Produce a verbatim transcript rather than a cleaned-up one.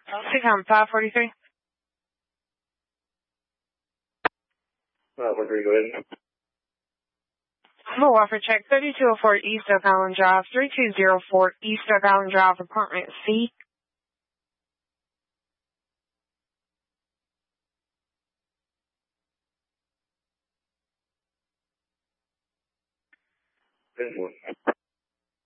Sicom five forty-three. Uh, what are you going? I'm a Wofford check thirty-two oh four East Oak Island Drive, thirty-two oh four East Oak Island Drive, apartment C. Good one.